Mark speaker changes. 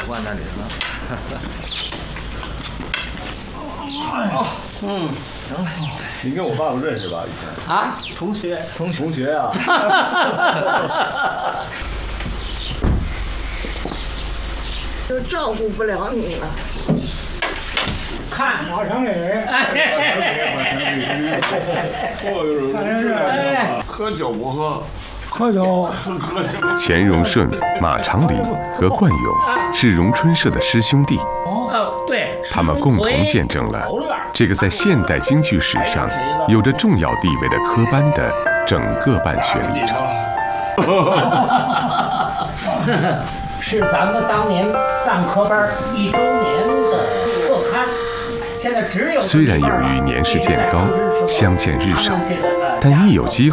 Speaker 1: 惯那里了。
Speaker 2: 行了。
Speaker 3: 你跟我爸爸认识吧？以前
Speaker 2: 啊，同学
Speaker 3: 啊。
Speaker 4: 就照顾不了你了。
Speaker 2: 看马成礼，
Speaker 5: 喝酒不喝？
Speaker 2: 喝酒。
Speaker 6: 钱荣顺、马长礼和冠勇是荣春社的师兄弟。
Speaker 2: 对，
Speaker 6: 他们共同见证了这个在现代京剧史上有着重要地位的科班的整个办学历程。
Speaker 2: 是咱们当年办科班1周年的特刊，现在只有。
Speaker 6: 虽然由于年事渐高，相见日少，但一有机